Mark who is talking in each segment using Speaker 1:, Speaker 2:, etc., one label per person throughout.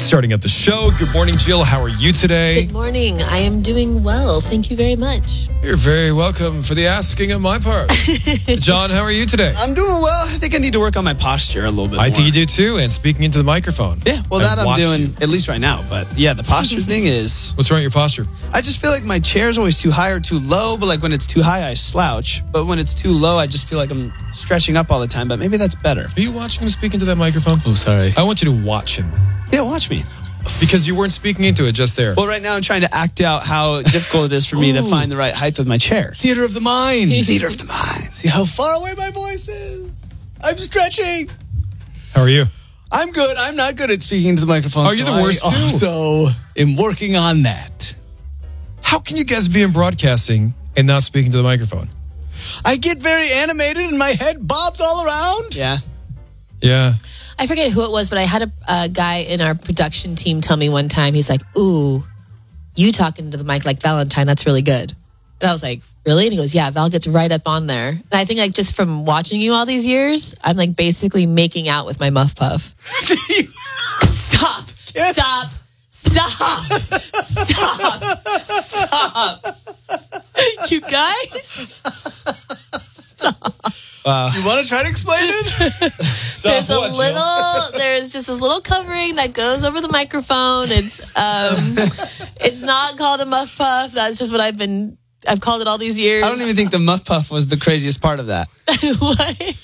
Speaker 1: Starting up the show. Good morning, Jill. How are you today?
Speaker 2: Good morning. I am doing well. Thank you very much.
Speaker 1: You're very welcome for the asking on my part. John, how are you today?
Speaker 3: I'm doing well. I think I need to work on my posture a little bit more.
Speaker 1: I think you do too, and speaking into the microphone.
Speaker 3: Yeah, well, that I'm doing, at least right now. But yeah, the posture thing is...
Speaker 1: What's wrong with your posture?
Speaker 3: I just feel like my chair's always too high or too low, but like when it's too high, I slouch. But when it's too low, I just feel like I'm stretching up all the time, but maybe that's better.
Speaker 1: Are you watching him speak into that microphone?
Speaker 3: Oh, sorry.
Speaker 1: I want you to watch him.
Speaker 3: Yeah, watch me.
Speaker 1: Because you weren't speaking into it just there.
Speaker 3: Well, right now I'm trying to act out how difficult it is for me to find the right height with my chair.
Speaker 1: Theater of the mind.
Speaker 3: Theater of the mind. See how far away my voice is? I'm stretching.
Speaker 1: How are you?
Speaker 3: I'm good. I'm not good at speaking into the microphone.
Speaker 1: Are you the worst too?
Speaker 3: I also am working on that.
Speaker 1: How can you guys be in broadcasting and not speaking to the microphone?
Speaker 3: I get very animated and my head bobs all around. Yeah.
Speaker 1: Yeah.
Speaker 2: I forget who it was, but I had a guy in our production team tell me one time, he's like, ooh, you talking to the mic like Valentine, that's really good. And I was like, really? And he goes, yeah, Val gets right up on there. And I think like just from watching you all these years, I'm like basically making out with my muff puff. Stop.
Speaker 3: Yeah.
Speaker 2: Stop. Stop. Stop. Stop. You guys? Stop.
Speaker 3: You want to try to explain it?
Speaker 2: There's just this little covering that goes over the microphone. It's not called a muff puff. That's just what I've called it all these years.
Speaker 3: I don't even think the muff puff was the craziest part of that.
Speaker 2: What?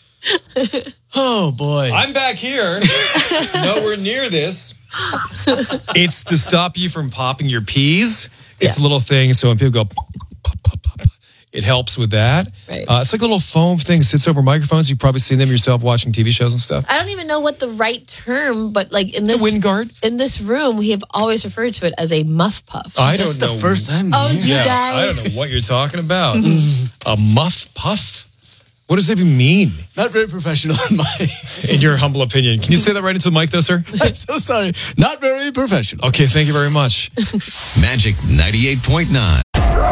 Speaker 3: Oh boy.
Speaker 1: I'm back here. Nowhere near this. It's to stop you from popping your peas. It's a little thing, so when people go pop, pop, pop, pop, it helps with that.
Speaker 2: Right.
Speaker 1: It's like a little foam thing, sits over microphones. You've probably seen them yourself watching TV shows and stuff.
Speaker 2: I don't even know what the right term, but like in this
Speaker 1: wind guard.
Speaker 2: In this room, we have always referred to it as a muff puff.
Speaker 1: I
Speaker 3: That's
Speaker 1: don't know.
Speaker 3: the first time.
Speaker 2: Oh, you guys.
Speaker 1: I don't know what you're talking about. A muff puff? What does it even mean?
Speaker 3: Not very professional
Speaker 1: in your humble opinion. Can you say that right into the mic though, sir?
Speaker 3: I'm so sorry. Not very professional.
Speaker 1: Okay, thank you very much.
Speaker 4: Magic 98.9.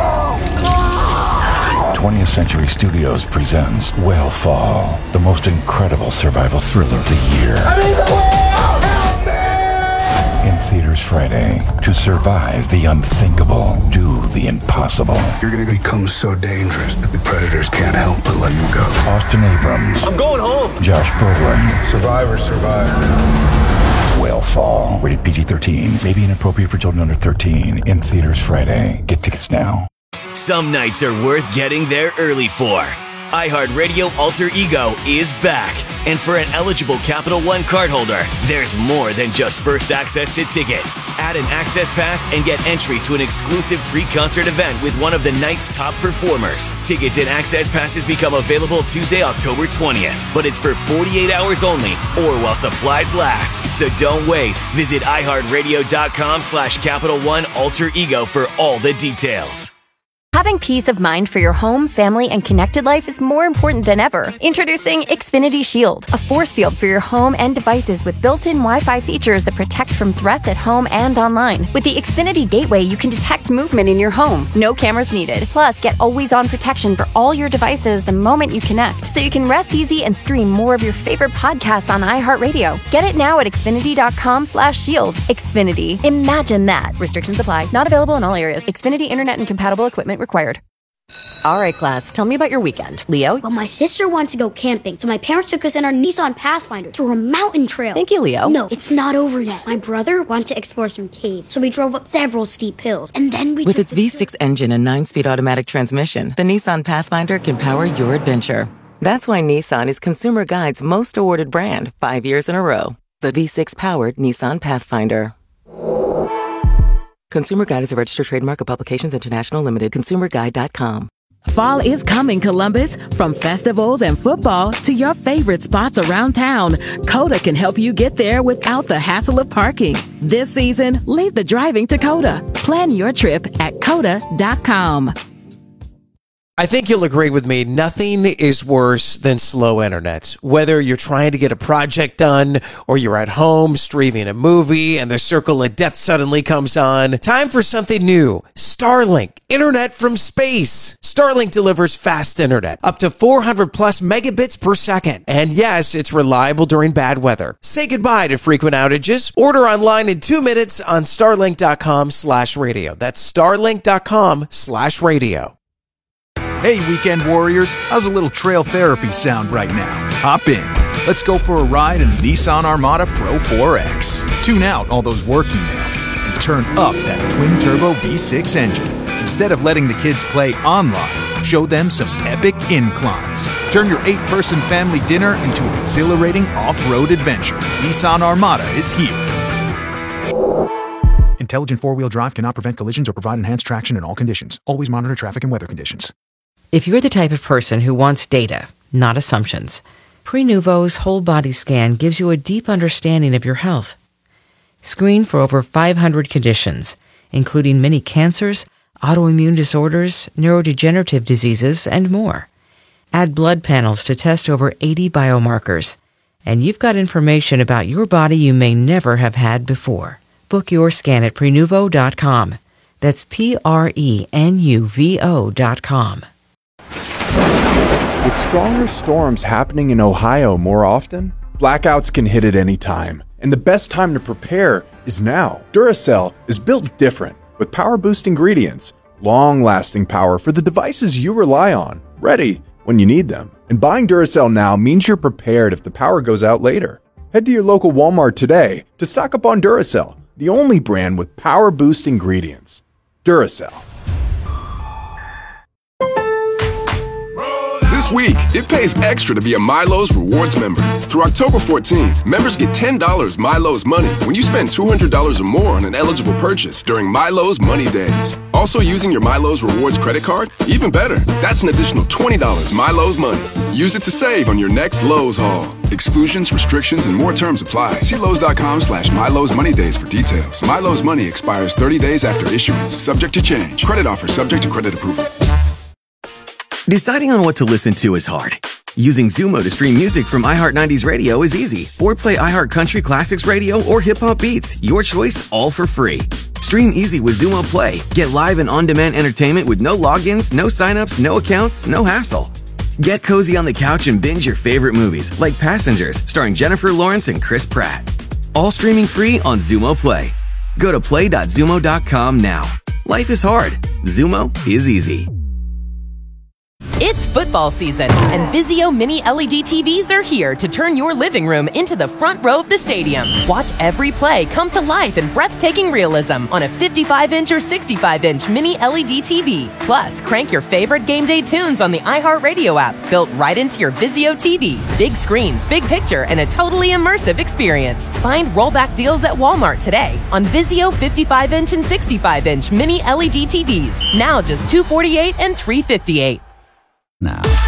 Speaker 5: 20th Century Studios presents Whale Fall, the most incredible survival thriller of the year. In theaters Friday. To survive the unthinkable, do the impossible.
Speaker 6: You're going to become so dangerous that the predators can't help but let you go.
Speaker 5: Austin Abrams.
Speaker 6: I'm going home.
Speaker 5: Josh Brolin.
Speaker 6: Survivors survive.
Speaker 5: Whale Fall. Rated PG-13. May be inappropriate for children under 13. In theaters Friday. Get tickets now.
Speaker 7: Some nights are worth getting there early for. iHeartRadio Alter Ego is back. And for an eligible Capital One cardholder, there's more than just first access to tickets. Add an access pass and get entry to an exclusive pre-concert event with one of the night's top performers. Tickets and access passes become available Tuesday, October 20th. But it's for 48 hours only or while supplies last. So don't wait. Visit iHeartRadio.com/Capital One Alter Ego for all the details.
Speaker 8: Having peace of mind for your home, family, and connected life is more important than ever. Introducing Xfinity Shield, a force field for your home and devices with built-in Wi-Fi features that protect from threats at home and online. With the Xfinity Gateway, you can detect movement in your home. No cameras needed. Plus, get always-on protection for all your devices the moment you connect, so you can rest easy and stream more of your favorite podcasts on iHeartRadio. Get it now at Xfinity.com/shield. Xfinity. Imagine that. Restrictions apply. Not available in all areas. Xfinity Internet and compatible equipment required.
Speaker 9: All right, class, tell me about your weekend. Leo?
Speaker 10: Well, my sister wants to go camping, so my parents took us in our Nissan Pathfinder to a mountain trail.
Speaker 9: Thank you, Leo.
Speaker 10: No, it's not over yet. My brother wanted to explore some caves, so we drove up several steep hills, and then we
Speaker 11: With its V6 engine and 9-speed automatic transmission, the Nissan Pathfinder can power your adventure. That's why Nissan is Consumer Guide's most awarded brand 5 years in a row. The V6-powered Nissan Pathfinder. Consumer Guide is a registered trademark of Publications International Limited. ConsumerGuide.com.
Speaker 12: Fall is coming, Columbus. From festivals and football to your favorite spots around town, Coda can help you get there without the hassle of parking. This season, leave the driving to Coda. Plan your trip at Coda.com.
Speaker 13: I think you'll agree with me. Nothing is worse than slow internet. Whether you're trying to get a project done or you're at home streaming a movie and the circle of death suddenly comes on. Time for something new. Starlink. Internet from space. Starlink delivers fast internet. Up to 400 plus megabits per second. And yes, it's reliable during bad weather. Say goodbye to frequent outages. Order online in 2 minutes on starlink.com/radio. That's starlink.com/radio.
Speaker 14: Hey, weekend warriors, how's a little trail therapy sound right now? Hop in. Let's go for a ride in the Nissan Armada Pro 4X. Tune out all those work emails and turn up that twin-turbo V6 engine. Instead of letting the kids play online, show them some epic inclines. Turn your 8-person family dinner into an exhilarating off-road adventure. Nissan Armada is here. Intelligent four-wheel drive cannot prevent collisions or provide enhanced traction in all conditions. Always monitor traffic and weather conditions.
Speaker 15: If you're the type of person who wants data, not assumptions, Prenuvo's whole body scan gives you a deep understanding of your health. Screen for over 500 conditions, including many cancers, autoimmune disorders, neurodegenerative diseases, and more. Add blood panels to test over 80 biomarkers, and you've got information about your body you may never have had before. Book your scan at Prenuvo.com. That's Prenuvo.com.
Speaker 16: With stronger storms happening in Ohio more often, blackouts can hit at any time, and the best time to prepare is now. Duracell is built different, with power-boost ingredients, long-lasting power for the devices you rely on, ready when you need them. And buying Duracell now means you're prepared if the power goes out later. Head to your local Walmart today to stock up on Duracell, the only brand with power-boost ingredients. Duracell.
Speaker 17: This week, it pays extra to be a Milo's Rewards member. Through October 14th, members get $10 Milo's Money when you spend $200 or more on an eligible purchase during Milo's Money Days. Also using your Milo's Rewards credit card? Even better, that's an additional $20 Milo's Money. Use it to save on your next Lowe's haul. Exclusions, restrictions, and more terms apply. See Lowe's.com/Milo's Money Days for details. Milo's Money expires 30 days after issuance, subject to change. Credit offer subject to credit approval.
Speaker 18: Deciding on what to listen to is hard. Using Zumo to stream music from iHeart 90s Radio is easy. Or play iHeart Country Classics Radio or Hip Hop Beats. Your choice, all for free. Stream easy with Zumo Play. Get live and on-demand entertainment with no logins, no signups, no accounts, no hassle. Get cozy on the couch and binge your favorite movies, like Passengers, starring Jennifer Lawrence and Chris Pratt. All streaming free on Zumo Play. Go to play.zumo.com now. Life is hard. Zumo is easy.
Speaker 19: It's football season, and Vizio Mini LED TVs are here to turn your living room into the front row of the stadium. Watch every play come to life in breathtaking realism on a 55-inch or 65-inch Mini LED TV. Plus, crank your favorite game day tunes on the iHeartRadio app, built right into your Vizio TV. Big screens, big picture, and a totally immersive experience. Find rollback deals at Walmart today on Vizio 55-inch and 65-inch Mini LED TVs. Now just $248 and $358.
Speaker 20: Now.